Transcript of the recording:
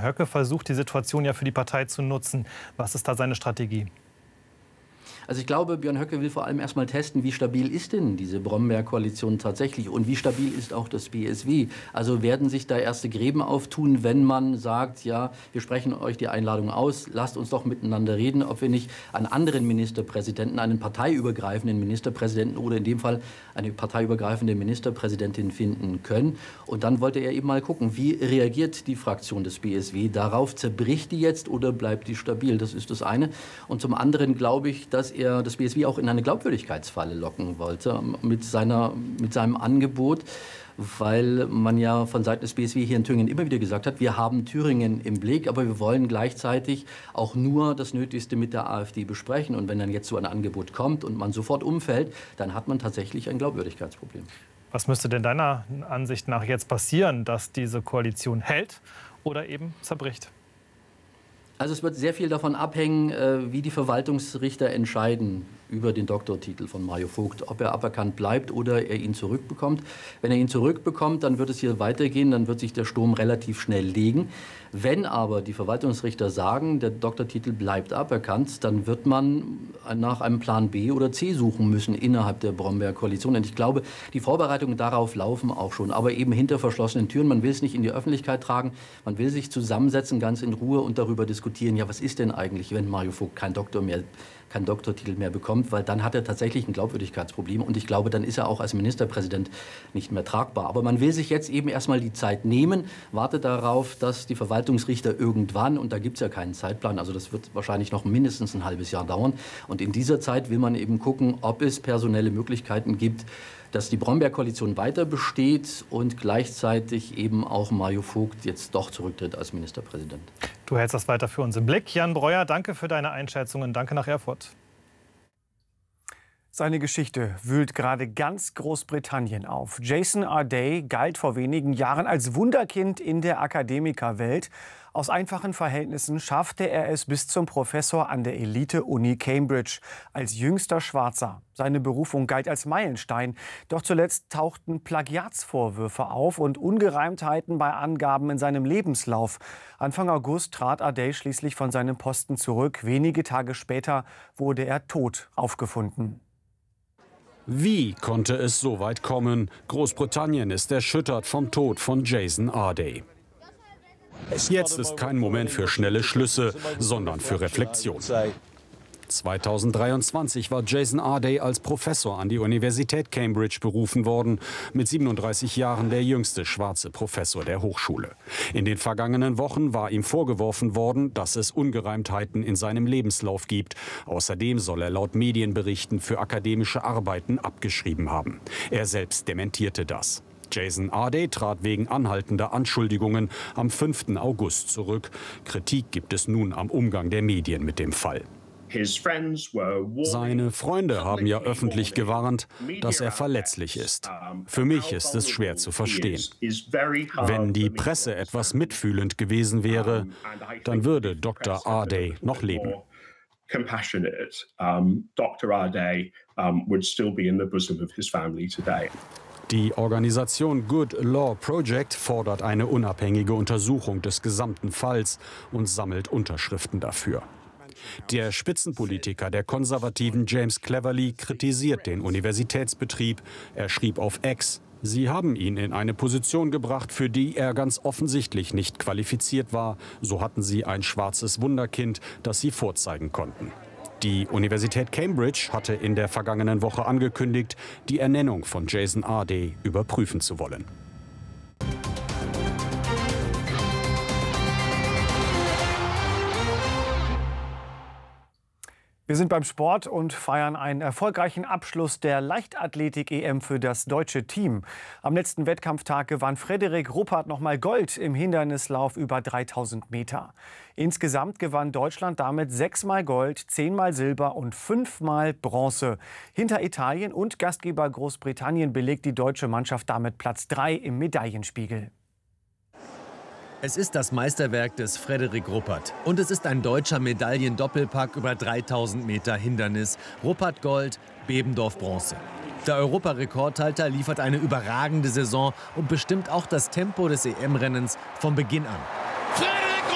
Höcke versucht, die Situation ja für die Partei zu nutzen. Was ist da seine Strategie? Also ich glaube, Björn Höcke will vor allem erst mal testen, wie stabil ist denn diese Bromberg-Koalition tatsächlich und wie stabil ist auch das BSW. Also werden sich da erste Gräben auftun, wenn man sagt, ja, wir sprechen euch die Einladung aus, lasst uns doch miteinander reden, ob wir nicht einen anderen Ministerpräsidenten, einen parteiübergreifenden Ministerpräsidenten oder in dem Fall eine parteiübergreifende Ministerpräsidentin finden können. Und dann wollte er eben mal gucken, wie reagiert die Fraktion des BSW darauf? Zerbricht die jetzt oder bleibt die stabil? Das ist das eine. Und zum anderen glaube ich, dass er das BSW auch in eine Glaubwürdigkeitsfalle locken wollte mit seinem Angebot, weil man ja von Seiten des BSW hier in Thüringen immer wieder gesagt hat, wir haben Thüringen im Blick, aber wir wollen gleichzeitig auch nur das Nötigste mit der AfD besprechen. Und wenn dann jetzt so ein Angebot kommt und man sofort umfällt, dann hat man tatsächlich ein Glaubwürdigkeitsproblem. Was müsste denn deiner Ansicht nach jetzt passieren, dass diese Koalition hält oder eben zerbricht? Also es wird sehr viel davon abhängen, wie die Verwaltungsrichter entscheiden über den Doktortitel von Mario Vogt, ob er aberkannt bleibt oder er ihn zurückbekommt. Wenn er ihn zurückbekommt, dann wird es hier weitergehen, dann wird sich der Sturm relativ schnell legen. Wenn aber die Verwaltungsrichter sagen, der Doktortitel bleibt aberkannt, dann wird man nach einem Plan B oder C suchen müssen innerhalb der Bromberg-Koalition. Und ich glaube, die Vorbereitungen darauf laufen auch schon, aber eben hinter verschlossenen Türen. Man will es nicht in die Öffentlichkeit tragen, man will sich zusammensetzen, ganz in Ruhe und darüber diskutieren, ja, was ist denn eigentlich, wenn Mario Vogt keinen Doktortitel mehr bekommt, weil dann hat er tatsächlich ein Glaubwürdigkeitsproblem und ich glaube, dann ist er auch als Ministerpräsident nicht mehr tragbar. Aber man will sich jetzt eben erstmal die Zeit nehmen, wartet darauf, dass die Verwaltungsrichter irgendwann, und da gibt es ja keinen Zeitplan, also das wird wahrscheinlich noch mindestens ein halbes Jahr dauern, und in dieser Zeit will man eben gucken, ob es personelle Möglichkeiten gibt, dass die Bromberg-Koalition weiter besteht und gleichzeitig eben auch Mario Vogt jetzt doch zurücktritt als Ministerpräsident. Du hältst das weiter für uns im Blick. Jan Breuer, danke für deine Einschätzungen. Danke nach Erfurt. Seine Geschichte wühlt gerade ganz Großbritannien auf. Jason Arday galt vor wenigen Jahren als Wunderkind in der Akademikerwelt. Aus einfachen Verhältnissen schaffte er es bis zum Professor an der Elite-Uni Cambridge als jüngster Schwarzer. Seine Berufung galt als Meilenstein. Doch zuletzt tauchten Plagiatsvorwürfe auf und Ungereimtheiten bei Angaben in seinem Lebenslauf. Anfang August trat Arday schließlich von seinem Posten zurück. Wenige Tage später wurde er tot aufgefunden. Wie konnte es so weit kommen? Großbritannien ist erschüttert vom Tod von Jason Arday. Jetzt ist kein Moment für schnelle Schlüsse, sondern für Reflexion. 2023 war Jason Arday als Professor an die Universität Cambridge berufen worden, mit 37 Jahren der jüngste schwarze Professor der Hochschule. In den vergangenen Wochen war ihm vorgeworfen worden, dass es Ungereimtheiten in seinem Lebenslauf gibt. Außerdem soll er laut Medienberichten für akademische Arbeiten abgeschrieben haben. Er selbst dementierte das. Jason Arday trat wegen anhaltender Anschuldigungen am 5. August zurück. Kritik gibt es nun am Umgang der Medien mit dem Fall. Seine Freunde haben ja öffentlich gewarnt, dass er verletzlich ist. Für mich ist es schwer zu verstehen. Wenn die Presse etwas mitfühlend gewesen wäre, dann würde Dr. Arday noch leben. Dr. Arday would still be in the bosom of his family today. Die Organisation Good Law Project fordert eine unabhängige Untersuchung des gesamten Falls und sammelt Unterschriften dafür. Der Spitzenpolitiker der Konservativen James Cleverly kritisiert den Universitätsbetrieb. Er schrieb auf X: Sie haben ihn in eine Position gebracht, für die er ganz offensichtlich nicht qualifiziert war. So hatten sie ein schwarzes Wunderkind, das sie vorzeigen konnten. Die Universität Cambridge hatte in der vergangenen Woche angekündigt, die Ernennung von Jason Arday überprüfen zu wollen. Wir sind beim Sport und feiern einen erfolgreichen Abschluss der Leichtathletik-EM für das deutsche Team. Am letzten Wettkampftag gewann Frederik Ruppert nochmal Gold im Hindernislauf über 3000 Meter. Insgesamt gewann Deutschland damit 6-mal Gold, 10-mal Silber und 5-mal Bronze. Hinter Italien und Gastgeber Großbritannien belegt die deutsche Mannschaft damit Platz 3 im Medaillenspiegel. Es ist das Meisterwerk des Frederik Ruppert. Und es ist ein deutscher Medaillendoppelpack über 3000 Meter Hindernis. Ruppert Gold, Bebendorf Bronze. Der Europarekordhalter liefert eine überragende Saison und bestimmt auch das Tempo des EM-Rennens von Beginn an.